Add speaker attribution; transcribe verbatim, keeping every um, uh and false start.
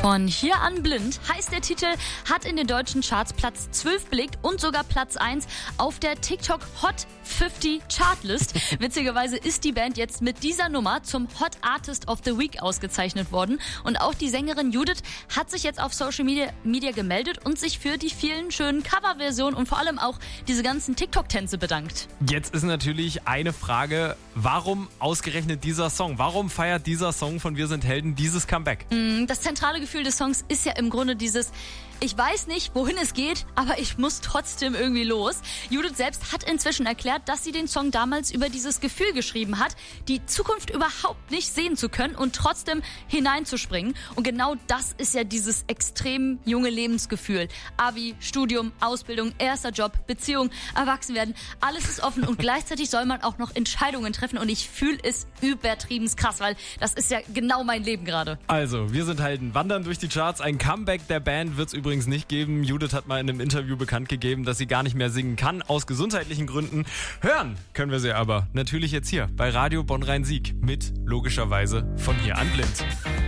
Speaker 1: Von hier an blind heißt der Titel, hat in den deutschen Charts Platz zwölf belegt und sogar Platz eins auf der TikTok Hot fünfzig Chartlist. Witzigerweise ist die Band jetzt mit dieser Nummer zum Hot Artist of the Week ausgezeichnet worden. Und auch die Sängerin Judith hat sich jetzt auf Social Media, Media gemeldet und sich für die vielen schönen Coverversionen und vor allem auch diese ganzen TikTok-Tänze bedankt.
Speaker 2: Jetzt ist natürlich eine Frage, warum ausgerechnet dieser Song? Warum feiert dieser Song von Wir sind Helden dieses Comeback?
Speaker 1: Das zentrale Gefühl des Songs ist ja im Grunde dieses: Ich weiß nicht, wohin es geht, aber ich muss trotzdem irgendwie los. Judith selbst hat inzwischen erklärt, dass sie den Song damals über dieses Gefühl geschrieben hat, die Zukunft überhaupt nicht sehen zu können und trotzdem hineinzuspringen. Und genau das ist ja dieses extrem junge Lebensgefühl. Abi, Studium, Ausbildung, erster Job, Beziehung, Erwachsenwerden, alles ist offen und gleichzeitig soll man auch noch Entscheidungen treffen und ich fühle es übertrieben krass, weil das ist ja genau mein Leben gerade.
Speaker 2: Also, Wir sind Helden wandern durch die Charts. Ein Comeback der Band wird es übrigens nicht geben. Judith hat mal in einem Interview bekannt gegeben, dass sie gar nicht mehr singen kann, aus gesundheitlichen Gründen. Hören können wir sie aber natürlich jetzt hier bei Radio Bonn-Rhein-Sieg mit logischerweise Von hier an blind.